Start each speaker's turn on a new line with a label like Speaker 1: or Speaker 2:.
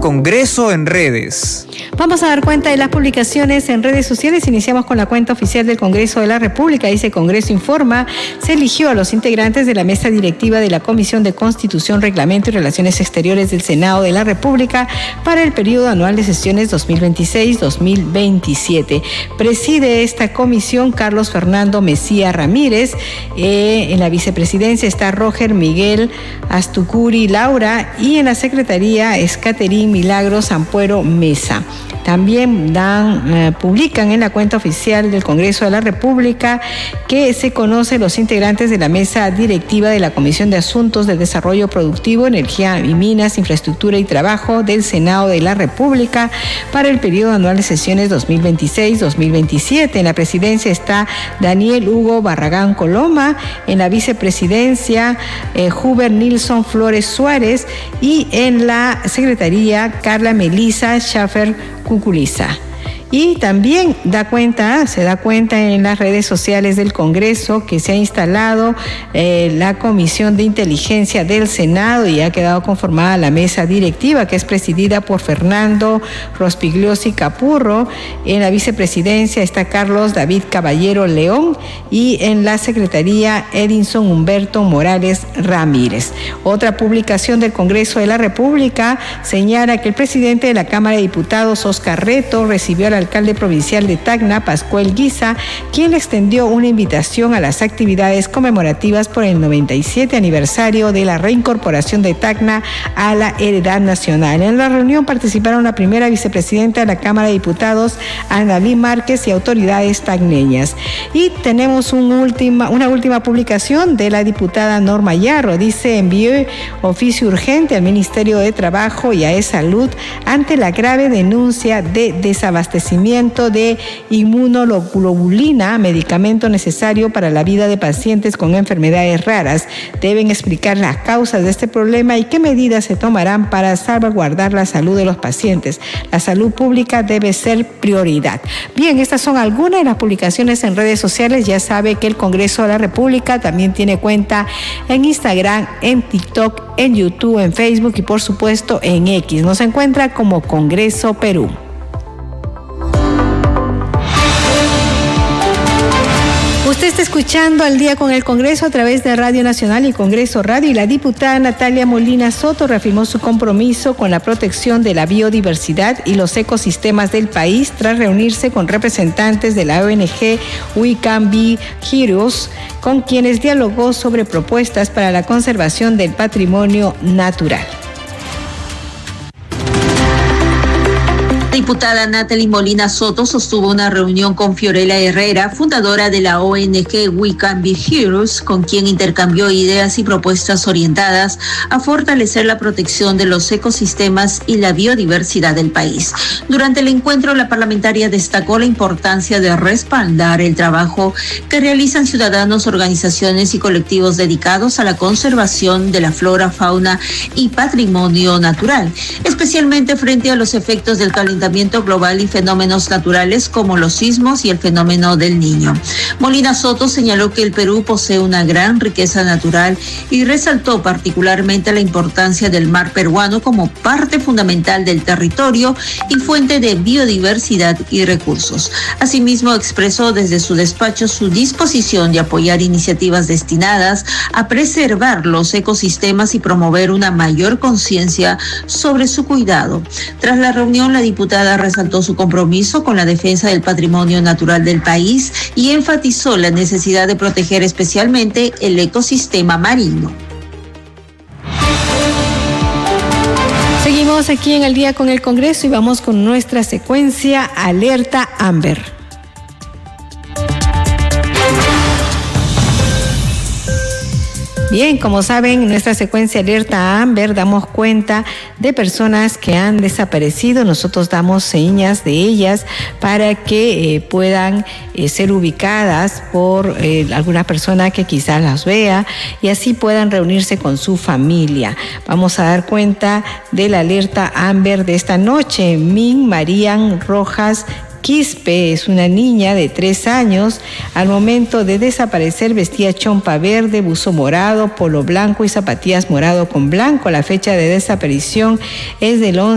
Speaker 1: Congreso en redes.
Speaker 2: Vamos a dar cuenta de las publicaciones en redes sociales. Iniciamos con la cuenta oficial del Congreso de la República. Dice: Congreso informa, se eligió a los integrantes de la mesa directiva de la Comisión de Constitución, Reglamento y Relaciones Exteriores del Senado de la República para el periodo anual de sesiones 2026-2027. Preside esta comisión Carlos Fernando Mesía Ramírez. En la vicepresidencia está Roger Miguel Astucuri Laura, y en la secretaría es Caterín Milagros Ampuero Mesa. También publican en la cuenta oficial del Congreso de la República que se conocen los integrantes de la mesa directiva de la Comisión de Asuntos de Desarrollo Productivo, Energía y Minas, Infraestructura y Trabajo del Senado de la República para el periodo anual de sesiones 2026-2027. En la presidencia está Daniel Hugo Barragán Coloma, en la vicepresidencia Huber Nilsson Flores Suárez, y en la secretaría Carla Melisa Schaffer Cuculiza. Y también se da cuenta en las redes sociales del Congreso que se ha instalado la Comisión de Inteligencia del Senado y ha quedado conformada la mesa directiva, que es presidida por Fernando Rospigliosi Capurro. En la vicepresidencia está Carlos David Caballero León, y en la secretaría Edinson Humberto Morales Ramírez. Otra publicación del Congreso de la República señala que el presidente de la Cámara de Diputados, Oscar Reto, recibió al alcalde provincial de Tacna, Pascual Guiza, quien le extendió una invitación a las actividades conmemorativas por el 97 aniversario de la reincorporación de Tacna a la heredad nacional. En la reunión participaron la primera vicepresidenta de la Cámara de Diputados, Annalí Márquez, y autoridades tacneñas. Y tenemos una última publicación de la diputada Norma Yarro. Dice: envió oficio urgente al Ministerio de Trabajo y a E-Salud ante la grave denuncia de desabastecimiento de inmunoglobulina, medicamento necesario para la vida de pacientes con enfermedades raras. Deben explicar las causas de este problema y qué medidas se tomarán para salvaguardar la salud de los pacientes. La salud pública debe ser prioridad. Bien, estas son algunas de las publicaciones en redes sociales. Ya sabe que el Congreso de la República también tiene cuenta en Instagram, en TikTok, en YouTube, en Facebook y por supuesto en X. Nos encuentra como Congreso Perú. Usted está escuchando Al Día con el Congreso a través de Radio Nacional y Congreso Radio, y la diputada Natalia Molina Soto reafirmó su compromiso con la protección de la biodiversidad y los ecosistemas del país tras reunirse con representantes de la ONG We Can Be Heroes, con quienes dialogó sobre propuestas para la conservación del patrimonio natural.
Speaker 3: La diputada Natalie Molina Soto sostuvo una reunión con Fiorella Herrera, fundadora de la ONG We Can Be Heroes, con quien intercambió ideas y propuestas orientadas a fortalecer la protección de los ecosistemas y la biodiversidad del país. Durante el encuentro, la parlamentaria destacó la importancia de respaldar el trabajo que realizan ciudadanos, organizaciones y colectivos dedicados a la conservación de la flora, fauna y patrimonio natural, especialmente frente a los efectos del calentamiento global y fenómenos naturales como los sismos y el fenómeno del Niño. Molina Soto señaló que el Perú posee una gran riqueza natural y resaltó particularmente la importancia del mar peruano como parte fundamental del territorio y fuente de biodiversidad y recursos. Asimismo, expresó desde su despacho su disposición de apoyar iniciativas destinadas a preservar los ecosistemas y promover una mayor conciencia sobre su cuidado. Tras la reunión, la diputada resaltó su compromiso con la defensa del patrimonio natural del país y enfatizó la necesidad de proteger especialmente el ecosistema marino.
Speaker 2: Seguimos aquí en Al Día con el Congreso y vamos con nuestra secuencia Alerta Amber. Bien, como saben, en nuestra secuencia Alerta Amber damos cuenta de personas que han desaparecido. Nosotros damos señas de ellas para que puedan ser ubicadas por alguna persona que quizás las vea y así puedan reunirse con su familia. Vamos a dar cuenta de la Alerta Amber de esta noche. Min Marian Rojas Quispe es una niña de 3 años. Al momento de desaparecer vestía chompa verde, buzo morado, polo blanco y zapatillas morado con blanco. La fecha de desaparición es del 11